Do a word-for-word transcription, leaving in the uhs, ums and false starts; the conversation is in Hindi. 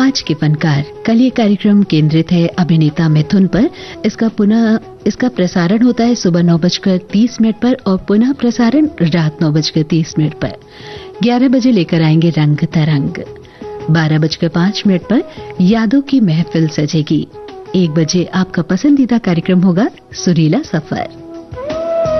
आज के फनकार। कल ये कार्यक्रम केंद्रित है अभिनेता मिथुन पर। इसका पुनः इसका प्रसारण होता है सुबह नौ बजकर तीस मिनट पर और पुनः प्रसारण रात नौ बजकर तीस मिनट पर। ग्यारह बजे लेकर आएंगे रंग तरंग। बारह बजकर पांच मिनट पर यादों की महफिल सजेगी। एक बजे आपका पसंदीदा कार्यक्रम होगा सुरीला सफर।